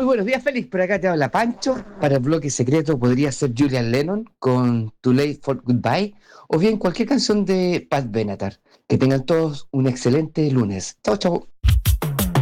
buenos días, Félix. Por acá te habla Pancho. Para el bloque secreto podría ser Julian Lennon con Too Late for Goodbye o bien cualquier canción de Pat Benatar. Que tengan todos un excelente lunes. Chau, chau.